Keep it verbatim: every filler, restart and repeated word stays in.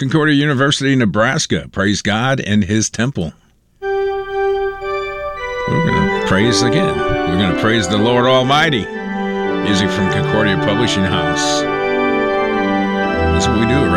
Concordia University, Nebraska. Praise God and His temple. We're going to praise again. We're going to praise the Lord Almighty. Music from Concordia Publishing House. That's what we do